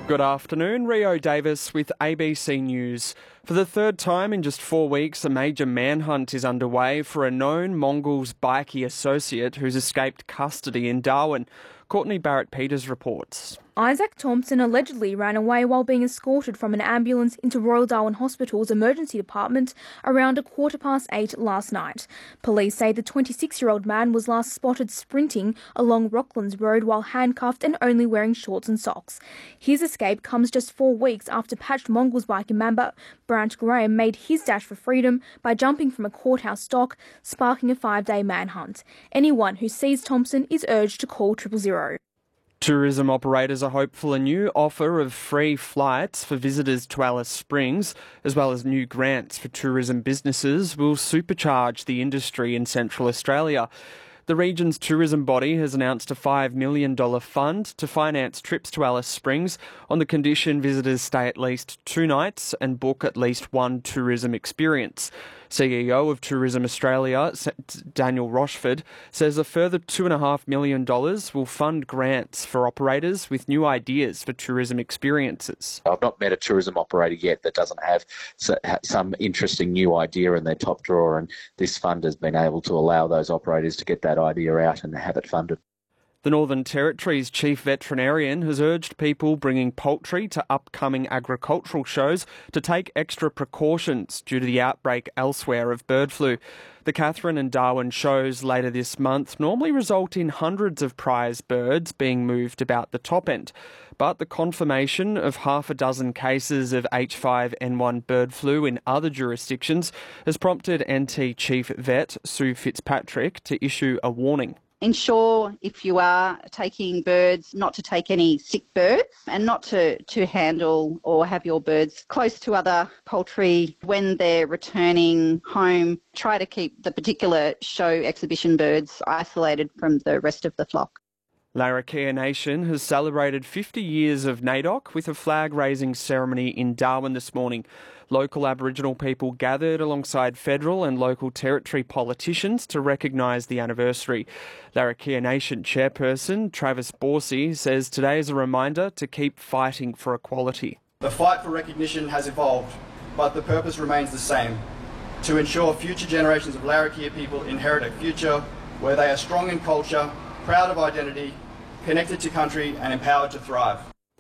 Good afternoon, Rio Davis with ABC News. For the third time in just 4 weeks, a major manhunt is underway for a known Mongols bikie associate who's escaped custody in Darwin. Courtney Barrett-Peters reports. Isaac Thompson allegedly ran away while being escorted from an ambulance into Royal Darwin Hospital's emergency department around 8:15 last night. Police say the 26-year-old man was last spotted sprinting along Rocklands Road while handcuffed and only wearing shorts and socks. His escape comes just 4 weeks after patched Mongols bikie member Brant Graham made his dash for freedom by jumping from a courthouse dock, sparking a 5-day manhunt. Anyone who sees Thompson is urged to call 000. Tourism operators are hopeful a new offer of free flights for visitors to Alice Springs, as well as new grants for tourism businesses, will supercharge the industry in Central Australia. The region's tourism body has announced a $5 million fund to finance trips to Alice Springs on the condition visitors stay at least 2 nights and book at least one tourism experience. CEO of Tourism Australia, Daniel Rochford, says a further $2.5 million will fund grants for operators with new ideas for tourism experiences. I've not met a tourism operator yet that doesn't have some interesting new idea in their top drawer, and this fund has been able to allow those operators to get that idea out and have it funded. The Northern Territory's chief veterinarian has urged people bringing poultry to upcoming agricultural shows to take extra precautions due to the outbreak elsewhere of bird flu. The Katherine and Darwin shows later this month normally result in hundreds of prize birds being moved about the top end. But the confirmation of half a dozen cases of H5N1 bird flu in other jurisdictions has prompted NT Chief Vet Sue Fitzpatrick to issue a warning. Ensure if you are taking birds not to take any sick birds and not to handle or have your birds close to other poultry when they're returning home. Try to keep the particular show exhibition birds isolated from the rest of the flock. Larrakia Nation has celebrated 50 years of NAIDOC with a flag-raising ceremony in Darwin this morning. Local Aboriginal people gathered alongside federal and local territory politicians to recognise the anniversary. Larrakia Nation chairperson Travis Borsey says today is a reminder to keep fighting for equality. The fight for recognition has evolved, but the purpose remains the same: to ensure future generations of Larrakia people inherit a future where they are strong in culture, proud of identity, connected to country and empowered to thrive.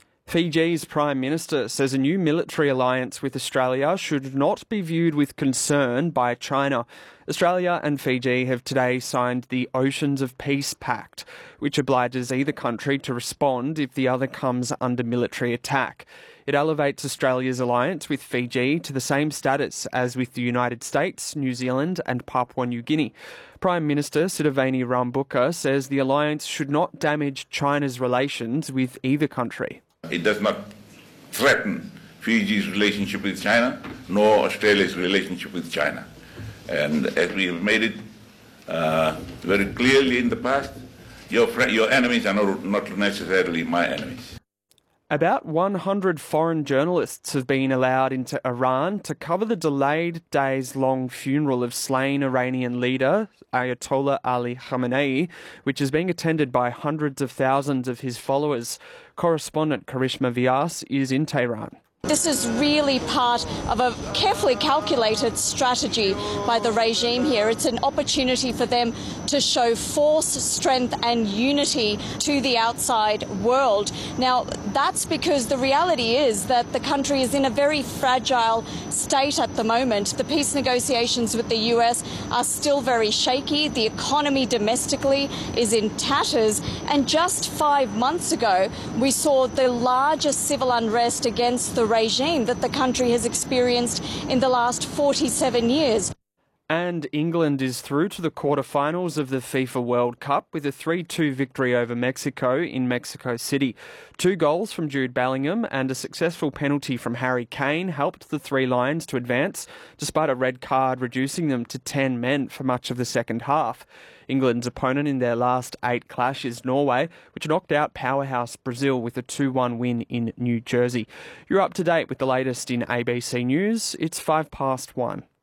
Fiji's Prime Minister says a new military alliance with Australia should not be viewed with concern by China. Australia and Fiji have today signed the Oceans of Peace Pact, which obliges either country to respond if the other comes under military attack. It elevates Australia's alliance with Fiji to the same status as with the United States, New Zealand and Papua New Guinea. Prime Minister Sitiveni Rabuka says the alliance should not damage China's relations with either country. It does not threaten Fiji's relationship with China, nor Australia's relationship with China. And as we have made it very clearly in the past, your enemies are not necessarily my enemies. About 100 foreign journalists have been allowed into Iran to cover the delayed days-long funeral of slain Iranian leader Ayatollah Ali Khamenei, which is being attended by hundreds of thousands of his followers. Correspondent Karishma Vyas is in Tehran. This is really part of a carefully calculated strategy by the regime here. It's an opportunity for them to show force, strength and unity to the outside world. Now, that's because the reality is that the country is in a very fragile state at the moment. The peace negotiations with the US are still very shaky. The economy domestically is in tatters. And just 5 months ago, we saw the largest civil unrest against the regime that the country has experienced in the last 47 years. And England is through to the quarterfinals of the FIFA World Cup with a 3-2 victory over Mexico in Mexico City. 2 goals from Jude Bellingham and a successful penalty from Harry Kane helped the Three Lions to advance, despite a red card reducing them to 10 men for much of the second half. England's opponent in their last 8 clash is Norway, which knocked out powerhouse Brazil with a 2-1 win in New Jersey. You're up to date with the latest in ABC News. It's 1:05.